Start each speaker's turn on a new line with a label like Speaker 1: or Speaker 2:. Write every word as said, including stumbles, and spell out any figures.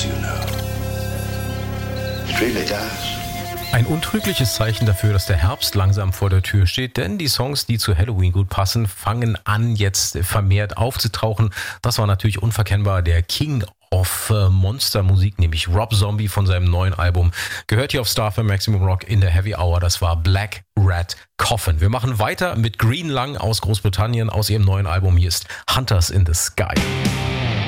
Speaker 1: you know. It really does.
Speaker 2: Ein untrügliches Zeichen dafür, dass der Herbst langsam vor der Tür steht, denn die Songs, die zu Halloween gut passen, fangen an, jetzt vermehrt aufzutauchen. Das war natürlich unverkennbar der King of äh, Monstermusik, nämlich Rob Zombie von seinem neuen Album. Gehört hier auf Star F M Maximum Rock in der Heavy Hour. Das war Black Rat Coffin. Wir machen weiter mit Green Lung aus Großbritannien aus ihrem neuen Album. Hier ist Hunters in the Sky.